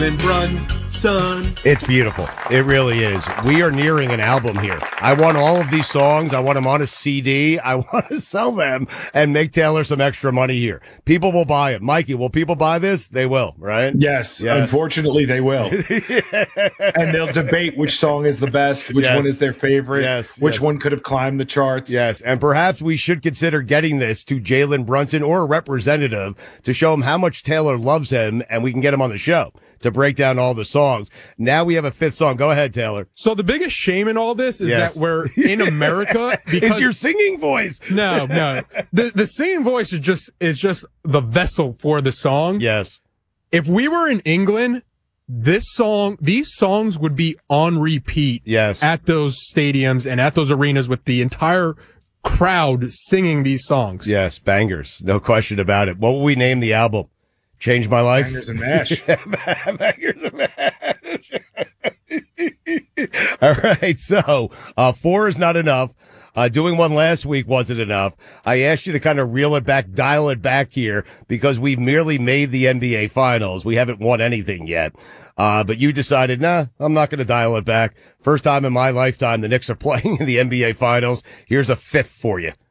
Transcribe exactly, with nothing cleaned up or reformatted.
Brunson. It's beautiful. It really is. We are nearing an album here. I want all of these songs. I want them on a C D. I want to sell them and make Taylor some extra money here. People will buy it. Mikey, will people buy this? They will, right? Yes. yes. Unfortunately, they will. And they'll debate which song is the best, which yes. one is their favorite, yes. which yes. one could have climbed the charts. Yes. And perhaps we should consider getting this to Jalen Brunson or a representative to show him how much Taylor loves him, and we can get him on the show to break down all the songs. Now we have a fifth song. Go ahead, Taylor. So the biggest shame in all this is yes. that we're in America. Because it's your singing voice. No, no. The the singing voice is just is just the vessel for the song. Yes. If we were in England, this song, these songs would be on repeat. Yes. At those stadiums and at those arenas with the entire crowd singing these songs. Yes, bangers. No question about it. What will we name the album? Change My Life? Bangers and Mash. Bangers and Mash. All right, so uh, four is not enough. Uh, doing one last week wasn't enough. I asked you to kind of reel it back, dial it back here, because we've merely made the N B A Finals. We haven't won anything yet. Uh, but you decided, nah, I'm not going to dial it back. First time in my lifetime the Knicks are playing in the N B A Finals. Here's a fifth for you.